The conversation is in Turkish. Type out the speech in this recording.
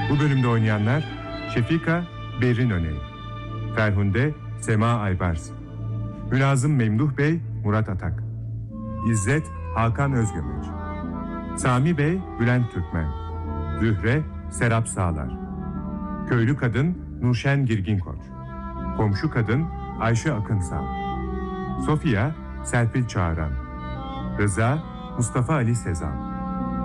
Bu bölümde oynayanlar Şefika Berrin Öney, Ferhunde Sema Aybars, Mülazım Memduh Bey Murat Atak, İzzet Hakan Özgömeç, Sami Bey Bülent Türkmen, Zühre Serap Sağlar, Köylü Kadın Nurşen Girginkoç, Komşu Kadın Ayşe Akınsal, Sofia Serpil Çağıran, Rıza Mustafa Ali Sezan,